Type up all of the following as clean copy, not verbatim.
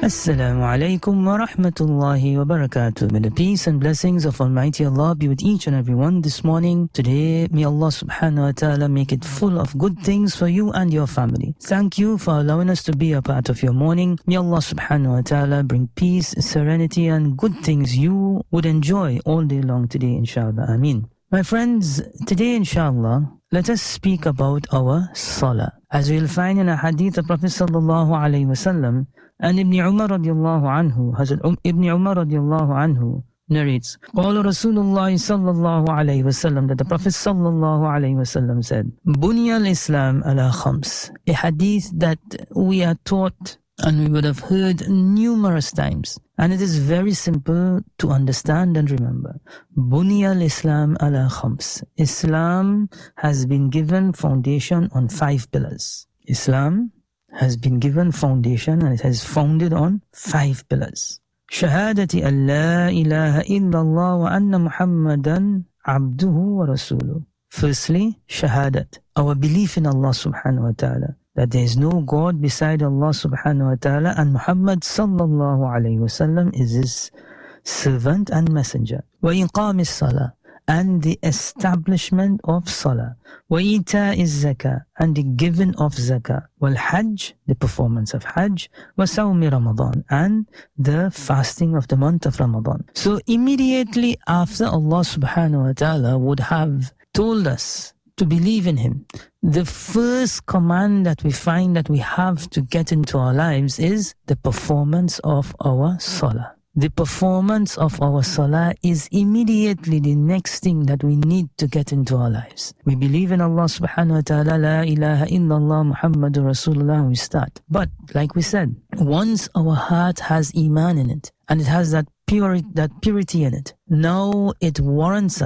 Assalamu alaikum wa rahmatullahi wa barakatuh. May the peace and blessings of Almighty Allah be with each and every one this morning. Today, may Allah subhanahu wa ta'ala make it full of good things for you and your family. Thank you for allowing us to be a part of your morning. May Allah subhanahu wa ta'ala bring peace, serenity and good things you would enjoy all day long today, inshallah. Ameen. My friends, today inshallah, let us speak about our salah. As we'll find in a hadith of Prophet sallallahu alayhi wasallam, and Ibn Umar radiallahu anhu, Hazrat Ibn Umar radiallahu anhu narrates, قال رسول الله صلى الله عليه وسلم, that the Prophet sallallahu alayhi wasallam said, بني الإسلام على خمس, a hadith that we are taught and we would have heard numerous times. And it is very simple to understand and remember. بني الإسلام على خمس. Islam has been given foundation on 5 pillars. Islam has been given foundation and it has founded on 5 pillars. شهادة أن لا إله إلا الله وأن محمدا عبده ورسوله. Firstly, shahadat, our belief in Allah subhanahu wa ta'ala, that there is no God beside Allah subhanahu wa ta'ala and Muhammad sallallahu alayhi wasallam is his servant and messenger. وإقام الصلاة, and the establishment of salah. وإيتاء الزكاة, and the giving of zakah. والحج, the performance of hajj. وصوم Ramadan, and the fasting of the month of Ramadan. So immediately after Allah subhanahu wa ta'ala would have told us to believe in Him, the first command that we find that we have to get into our lives is the performance of our salah. The performance of our salah is immediately the next thing that we need to get into our lives. We believe in Allah subhanahu wa ta'ala, la ilaha illallah Muhammadur Rasulullah, we start. But like we said, once our heart has iman in it, and it has that purity in it, now it wants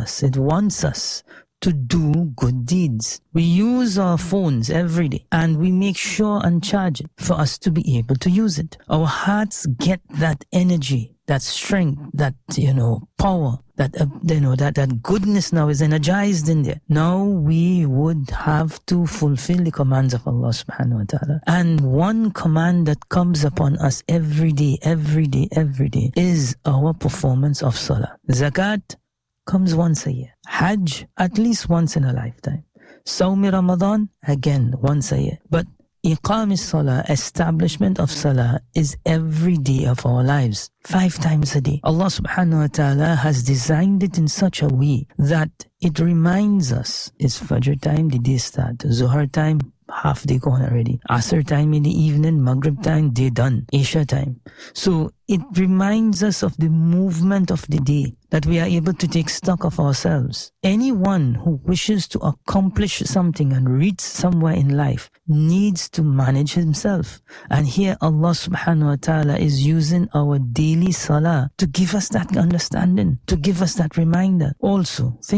us to do good deeds. We use our phones every day and we make sure and charge it for us to be able to use it. Our hearts get that energy, that strength, that, power, that goodness now is energized in there. Now we would have to fulfill the commands of Allah subhanahu wa ta'ala. And one command that comes upon us every day is our performance of salah. Zakat comes once a year. Hajj, at least once in a lifetime. Sawm Ramadan, again, once a year. But Iqam salah, establishment of salah, is every day of our lives, 5 times a day. Allah subhanahu wa ta'ala has designed it in such a way that it reminds us, it's Fajr time, the day start. Zuhar time, half day gone already. Asr time in the evening, Maghrib time, day done. Isha time. So it reminds us of the movement of the day, that we are able to take stock of ourselves. Anyone who wishes to accomplish something and reach somewhere in life needs to manage himself. And here Allah subhanahu wa ta'ala is using our daily salah to give us that understanding, to give us that reminder. Also, think